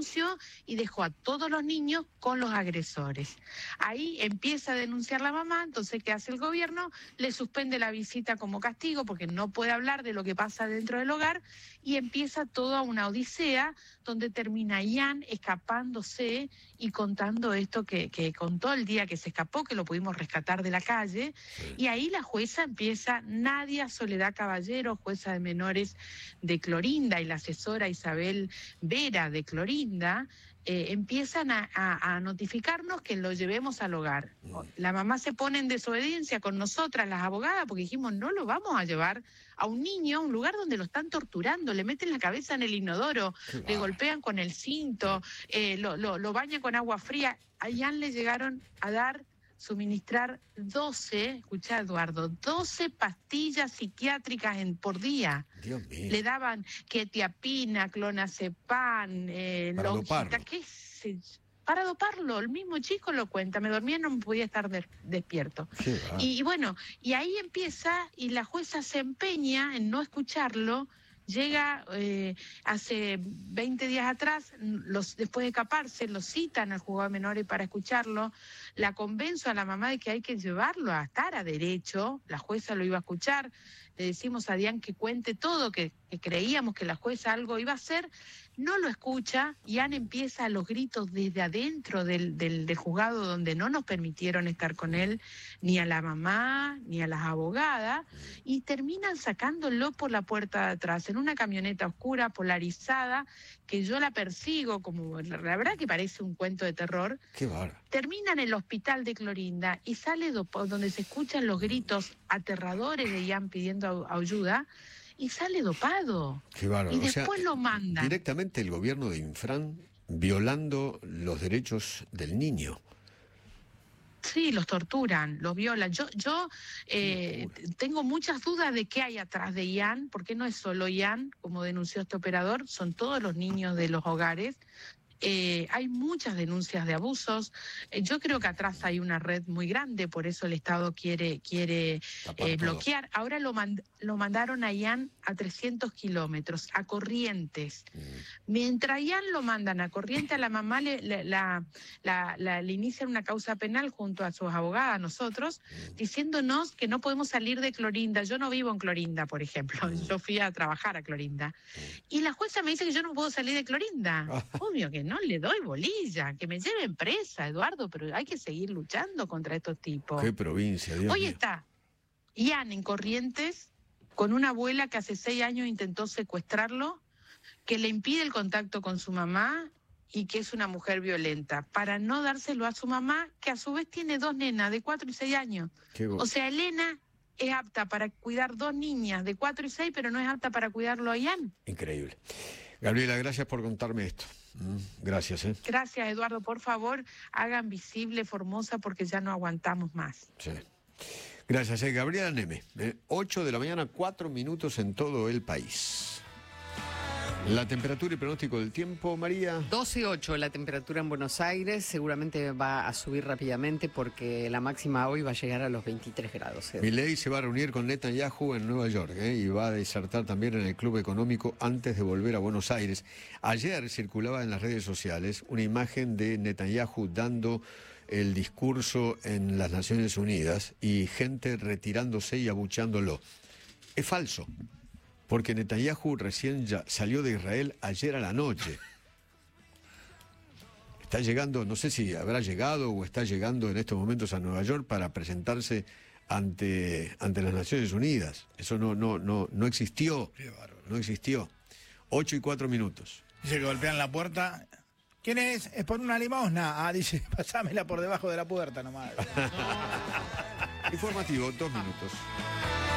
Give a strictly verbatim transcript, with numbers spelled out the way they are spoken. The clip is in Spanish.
denunció y dejó a todos los niños con los agresores. Ahí empieza a denunciar la mamá, entonces ¿qué hace el gobierno? Le suspende la visita como castigo porque no puede hablar de lo que pasa dentro del hogar y empieza toda una odisea donde termina Ian escapándose y contando esto que, que contó el día que se escapó, que lo pudimos rescatar de la calle. Sí. Y ahí la jueza empieza, Nadia Soledad Caballero, jueza de menores de Clorinda, y la asesora Isabel Vera de Clorinda, eh, empiezan a, a, a notificarnos que lo llevemos al hogar. La mamá se pone en desobediencia con nosotras, las abogadas, porque dijimos, no lo vamos a llevar a un niño a un lugar donde lo están torturando, le meten la cabeza en el inodoro, le golpean con el cinto, eh, lo, lo, lo bañan con agua fría. A Ian le llegaron a dar, suministrar doce, escuchá Eduardo, doce pastillas psiquiátricas en, por día. Dios mío. Le daban quetiapina, clonazepam, eh, longita, qué sé yo. Para doparlo, el mismo chico lo cuenta, me dormía, no me podía estar de, despierto. Y, y bueno, y ahí empieza, y la jueza se empeña en no escucharlo. Llega eh, hace veinte días atrás, los, después de escaparse, lo citan al juzgado de menores para escucharlo. La convenzo a la mamá de que hay que llevarlo a estar a derecho. La jueza lo iba a escuchar. Le decimos a Dian que cuente todo, que, que creíamos que la jueza algo iba a hacer. No lo escucha. Ian empieza a los gritos desde adentro del, del, del juzgado, donde no nos permitieron estar con él, ni a la mamá, ni a las abogadas, y terminan sacándolo por la puerta de atrás, en una camioneta oscura, polarizada, que yo la persigo, como la verdad que parece un cuento de terror. Qué bárbaro. Termina en el hospital de Clorinda y sale do, donde se escuchan los gritos aterradores de Ian pidiendo ayuda, y sale dopado. Qué bárbaro. Y después o sea, lo mandan. Directamente el gobierno de Infran violando los derechos del niño. Sí, los torturan, los violan. Yo, yo eh, tengo muchas dudas de qué hay atrás de Ian, porque no es solo Ian, como denunció este operador, son todos los niños de los hogares. Eh, hay muchas denuncias de abusos. Eh, yo creo que atrás hay una red muy grande, por eso el Estado quiere, quiere eh, bloquear. Ahora lo, mand lo mandaron a Ian a trescientos kilómetros, a Corrientes. Mm. Mientras Ian lo mandan a Corrientes, a la mamá le, le, la, la, la, le inician una causa penal junto a sus abogadas, nosotros, mm. diciéndonos que no podemos salir de Clorinda. Yo no vivo en Clorinda, por ejemplo. Mm. Yo fui a trabajar a Clorinda. Mm. Y la jueza me dice que yo no puedo salir de Clorinda. Ah. Obvio que no. No le doy bolilla, que me lleven presa, Eduardo, pero hay que seguir luchando contra estos tipos. Qué provincia, Dios Hoy mío. Está Ian en Corrientes con una abuela que hace seis años intentó secuestrarlo, que le impide el contacto con su mamá y que es una mujer violenta, para no dárselo a su mamá, que a su vez tiene dos nenas de cuatro y seis años. Qué o sea, Elena es apta para cuidar dos niñas de cuatro y seis, pero no es apta para cuidarlo a Ian. Increíble. Gabriela, gracias por contarme esto. Gracias, ¿eh? Gracias, Eduardo. Por favor, hagan visible Formosa porque ya no aguantamos más. Sí. Gracias, ¿eh? Gabriela Neme. ¿eh? ocho de la mañana, cuatro minutos en todo el país. La temperatura y pronóstico del tiempo, María. doce ocho la temperatura en Buenos Aires. Seguramente va a subir rápidamente porque la máxima hoy va a llegar a los veintitrés grados. ¿eh? Milei se va a reunir con Netanyahu en Nueva York ¿eh? y va a desertar también en el Club Económico antes de volver a Buenos Aires. Ayer circulaba en las redes sociales una imagen de Netanyahu dando el discurso en las Naciones Unidas y gente retirándose y abuchándolo. Es falso. Porque Netanyahu recién ya salió de Israel ayer a la noche. Está llegando, no sé si habrá llegado o está llegando en estos momentos a Nueva York para presentarse ante, ante las Naciones Unidas. Eso no, no, no, no existió. No existió. Ocho y cuatro minutos. Dice que golpean la puerta. ¿Quién es? Es por una limosna. Ah, dice, pasámela por debajo de la puerta nomás. Informativo, dos minutos.